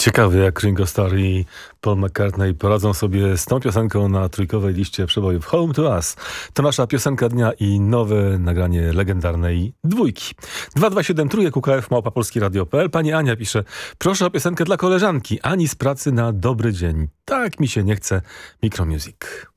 Ciekawy, jak Ringo Starr i Paul McCartney poradzą sobie z tą piosenką na trójkowej liście przebojów Home to Us. To nasza piosenka dnia i nowe nagranie legendarnej dwójki. 227 trójek UKF Małpa Polski Radio.pl. Pani Ania pisze: proszę o piosenkę dla koleżanki Ani z pracy na dobry dzień. Tak mi się nie chce. Micromusic.